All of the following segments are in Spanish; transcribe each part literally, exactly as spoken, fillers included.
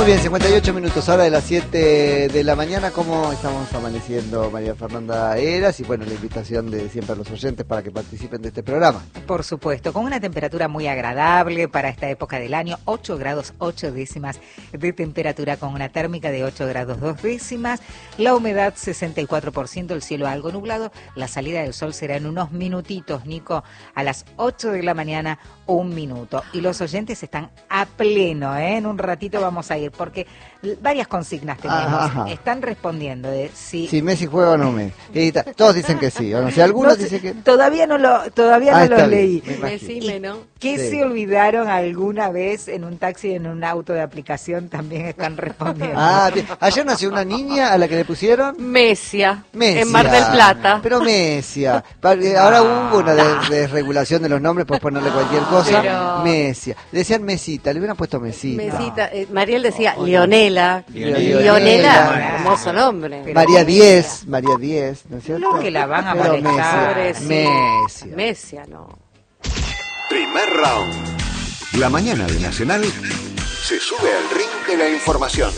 Muy bien, cincuenta y ocho minutos, ahora de las siete de la mañana. ¿Cómo estamos amaneciendo, María Fernanda Heras? Y bueno, la invitación de siempre a los oyentes para que participen de este programa. Por supuesto, con una temperatura muy agradable para esta época del año, ocho grados ocho décimas de temperatura, con una térmica de ocho grados dos décimas, la humedad sesenta y cuatro por ciento, el cielo algo nublado, la salida del sol será en unos minutitos, Nico, a las ocho de la mañana, un minuto. Y los oyentes están a pleno, ¿eh? En un ratito vamos a ir, porque varias consignas tenemos. Ajá. Están respondiendo de si... Si Messi juega o no Messi. Y ta- todos dicen que sí, o no sé, algunos No sé, dicen que... Todavía no lo, todavía Ah, no está los bien, leí. me imagino. Decime, ¿no? ¿Qué Sí. se olvidaron alguna vez en un taxi, en un auto de aplicación? También están respondiendo. Ah, bien. Ayer nació una niña a la que le pusieron... Mesia, Mesia. en Mar del Plata. Pero Mesia. Pa- eh, Ahora hubo una de- desregulación de los nombres por ponerle cualquier cosa. Pero- Mesia. Decían Mesita, le hubieran puesto Mesita. Mesita, eh, Mariel decía Leonela. Leonela. Leonela, hermoso nombre. Pero María Mesia. Díez, María Díez, ¿no es cierto? No, que la van a Pero molestar. Mesia, Pobrecita. Mesia. Mesia, no. Primer round. La mañana de Nacional se sube al ring de la información.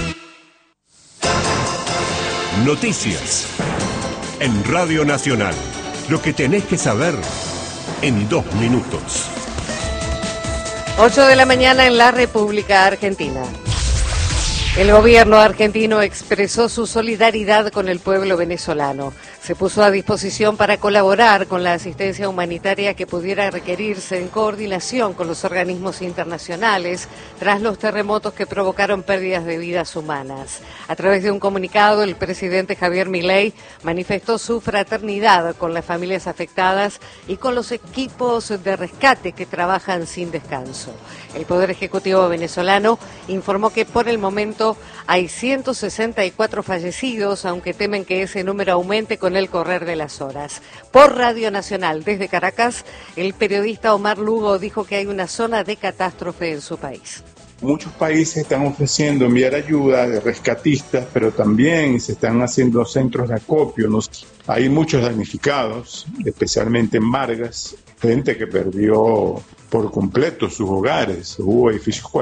Noticias. En Radio Nacional. Lo que tenés que saber en dos minutos. ocho de la mañana en la República Argentina. El gobierno argentino expresó su solidaridad con el pueblo venezolano. Se puso a disposición para colaborar con la asistencia humanitaria que pudiera requerirse en coordinación con los organismos internacionales tras los terremotos que provocaron pérdidas de vidas humanas. A través de un comunicado, el presidente Javier Milei manifestó su fraternidad con las familias afectadas y con los equipos de rescate que trabajan sin descanso. El Poder Ejecutivo venezolano informó que por el momento hay ciento sesenta y cuatro fallecidos, aunque temen que ese número aumente con el correr de las horas. Por Radio Nacional, desde Caracas, el periodista Omar Lugo dijo que hay una zona de catástrofe en su país. Muchos países están ofreciendo enviar ayuda de rescatistas, pero también se están haciendo centros de acopio. ¿no? Hay muchos damnificados, especialmente en Vargas, gente que perdió por completo sus hogares. Hubo edificios